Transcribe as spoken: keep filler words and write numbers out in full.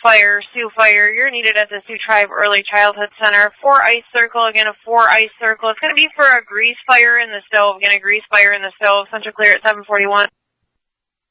fire, Sioux Fire, you're needed at the Sioux Tribe Early Childhood Center. Four ice circle, again a four ice circle. It's going to be for a grease fire in the stove. Again, a grease fire in the stove. Central clear at seven forty-one.